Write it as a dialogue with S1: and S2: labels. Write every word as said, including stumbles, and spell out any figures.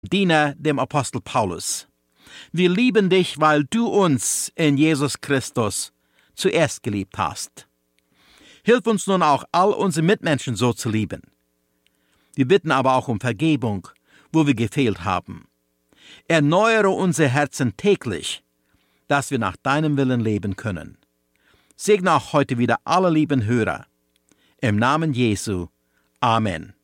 S1: Diener dem Apostel Paulus. Wir lieben dich, weil du uns in Jesus Christus zuerst geliebt hast. Hilf uns nun auch, all unsere Mitmenschen so zu lieben. Wir bitten aber auch um Vergebung, wo wir gefehlt haben. Erneuere unsere Herzen täglich, dass wir nach deinem Willen leben können. Segne auch heute wieder alle lieben Hörer. Im Namen Jesu. Amen.